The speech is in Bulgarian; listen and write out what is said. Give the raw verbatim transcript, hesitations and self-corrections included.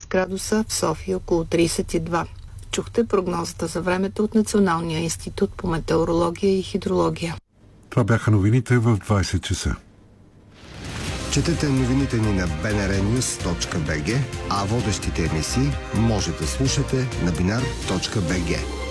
градуса, в София около тридесет и два. Чухте прогнозата за времето от Националния институт по метеорология и хидрология. Това бяха новините в двайсет часа. Четете новините ни на би ен ар нюз точка би джи, а водещите емисии може да слушате на бинар точка би джи.